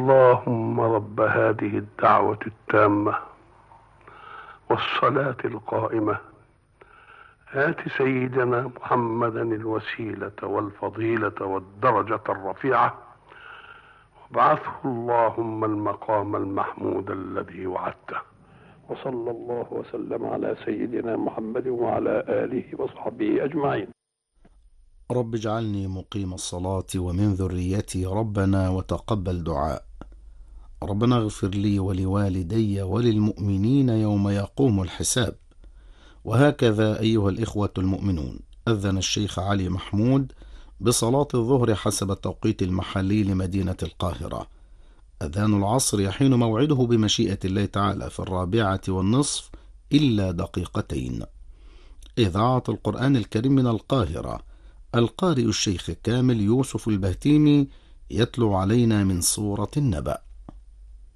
اللهم رب هذه الدعوة التامة والصلاة القائمة آت سيدنا محمدا الوسيلة والفضيلة والدرجة الرفيعة وابعثه اللهم المقام المحمود الذي وعدته. وصلى الله وسلم على سيدنا محمد وعلى آله وصحبه أجمعين. رب اجعلني مقيم الصلاة ومن ذريتي ربنا وتقبل دعاء. ربنا اغفر لي ولوالدي وللمؤمنين يوم يقوم الحساب. وهكذا أيها الإخوة المؤمنون، أذن الشيخ علي محمود بصلاة الظهر حسب التوقيت المحلي لمدينة القاهرة. أذان العصر يحين موعده بمشيئة الله تعالى في 4:15 إلا دقيقتين. إذاعة القرآن الكريم من القاهرة، القارئ الشيخ كامل يوسف البهتيمي يتلو علينا من سورة النبأ.